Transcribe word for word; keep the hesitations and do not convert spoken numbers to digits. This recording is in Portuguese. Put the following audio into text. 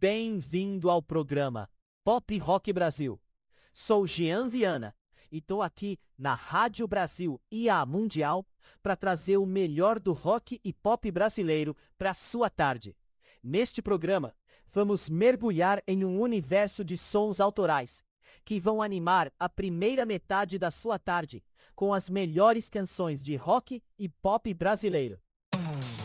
Bem-vindo ao programa Pop Rock Brasil. Sou Jean Viana e tô aqui na Rádio Brasil e a Mundial para trazer o melhor do rock e pop brasileiro para sua tarde. Neste programa, vamos mergulhar em um universo de sons autorais que vão animar a primeira metade da sua tarde com as melhores canções de rock e pop brasileiro.